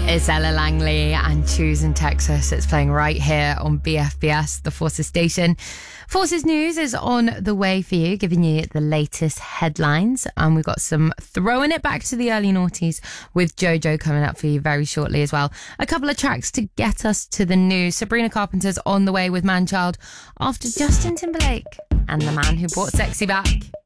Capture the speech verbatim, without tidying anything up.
It's Ella Langley and Choose in Texas. It's playing right here on B F B S, the Forces station. Forces News is on the way for you, giving you the latest headlines. And we've got some throwing it back to the early noughties with JoJo coming up for you very shortly as well. A couple of tracks to get us to the news. Sabrina Carpenter's on the way with Manchild after Justin Timberlake and The Man Who Brought Sexy Back.